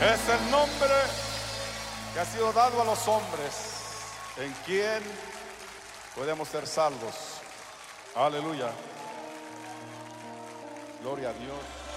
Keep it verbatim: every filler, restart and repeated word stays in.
Es el nombre que ha sido dado a los hombres, en quien podemos ser salvos. Aleluya. Gloria a Dios.